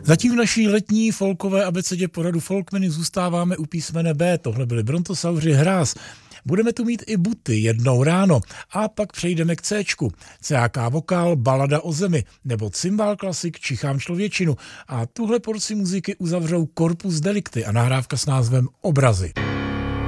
Zatím v naší letní folkové abecedě poradu Folkmeny zůstáváme u písmene B. Tohle byli Brontosauři Hráz. Budeme tu mít i buty jednou ráno a pak přejdeme k Cčku. CAK vokál, balada o zemi nebo cymbál klasik Čichám člověčinu. A tuhle porci muziky uzavřou Corpus Delicti a nahrávka s názvem Obrazy.